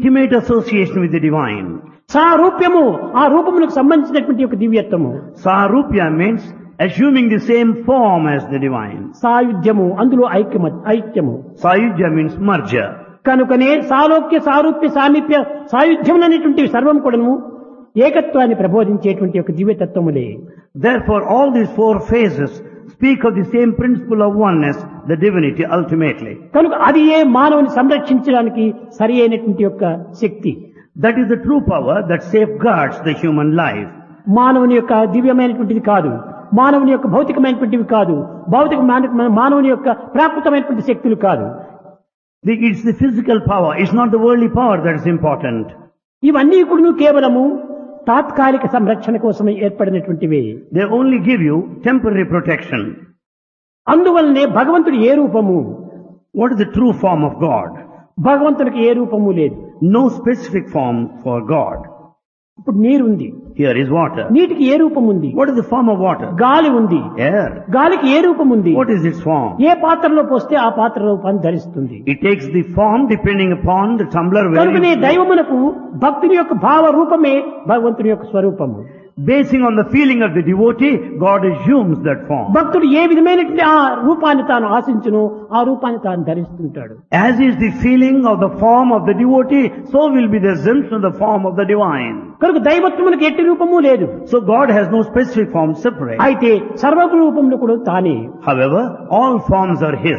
intimate association with the divine. సారూప్యము ఆ రూపములకు సంబంధించినటువంటి ఒక దివ్యత్వము. Sarupya means assuming the same form as the divine. సాయుధ్యము అందులో ఐక్యము. Sayujya means merger. కనుకనే సాలోక్య సారూప్య సామీప్య సాయుధ్యం అనేటువంటి సర్వం కూడాను ఏకత్వాన్ని ప్రబోధించేటువంటి ఒక దివ్యతత్వములే. Therefore all these four phases speak of the same principle of oneness, the divinity ultimately. కనుక అది ఏ మానవుని సంరక్షించడానికి సరి అయినటువంటి యొక్క శక్తి. That is the true power that safeguards the human life. మానవుని యొక్క దివ్యమైనటువంటిది కాదు, మానవుని యొక్క భౌతికమైనటువంటివి కాదు, మానవుని యొక్క ప్రాకృతమైనటువంటి శక్తులు కాదు. It's the physical power, it's not the worldly power that is important. ఇవన్నీ కూడా కేవలము తాత్కాలిక సంరక్షణ కోసమే ఏర్పడినటువంటివి. They only give you temporary protection. అందువల్లనే భగవంతుడు ఏ రూపము, What is the true form of God? భగవంతుడికి ఏ రూపము లేదు. No specific form for God. ఇప్పుడు నీరుంది, Here is water. నీటికి ఏ రూపం ఉంది. What is the form of water? గాలి ఉంది, Air. గాలికి ఏ రూపం ఉంది. What is its form? ఏ పాత్రలో పోస్తే ఆ పాత్ర రూపాన్ని ధరిస్తుంది. It takes the form depending upon the tumbler where కనుకనే you... దైవమునకు భక్తుని యొక్క భావ రూపమే భగవంతుని యొక్క స్వరూపము. Basing on the feeling of the devotee, God assumes that form. భక్తుడు ఏ విధమైనటువంటి ఆ రూపాన్ని తాను ఆశించును ఆ రూపాన్ని తాను ధరిస్తుంటాడు. As is the feeling of the form of the devotee, so will be the assumption of the form of the divine. కనుక దైవత్వమునకు ఎట్టి రూపము లేదు. So God has no specific form separate. అయితే సర్వ రూపములు కూడా తానే. However, all forms are His.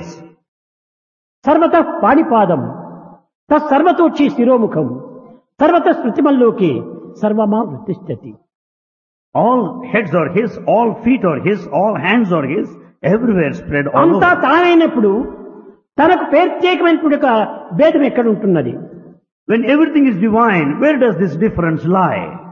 సర్వత పాణిపాదం తత్సర్వతోక్షి శిరోముఖం సర్వత స్మృతిమల్లోకి సర్వమా వృత్తిష్టతి. All heads are His, all feet are His, all hands are His, everywhere spread all అంతా over. తానైనప్పుడు తనకు ప్రత్యేకమైనటువంటి ఒక భేదం ఎక్కడ ఉంటున్నది? When everything is divine, where does this difference lie?